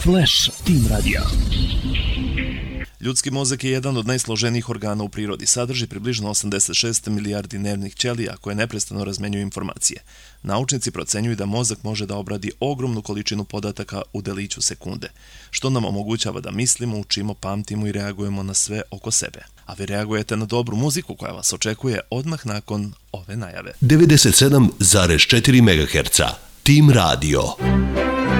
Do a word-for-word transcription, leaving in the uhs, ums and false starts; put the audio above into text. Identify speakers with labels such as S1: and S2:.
S1: Flash Team Radio.
S2: Ljudski mozak je jedan od najsloženijih organa u prirodi. Sadrži približno osamdeset šest milijardi nervnih ćelija koje neprestano razmenjuju informacije. Naučnici procenjuju da mozak može da obradi ogromnu količinu podataka u deliću sekunde, što nam omogućava da mislimo, učimo, pamtimo i reagujemo na sve oko sebe. A vi reagujete na dobru muziku koja vas očekuje odmah nakon ove najave.
S3: devedeset sedam zarez četiri megaherca Team Radio.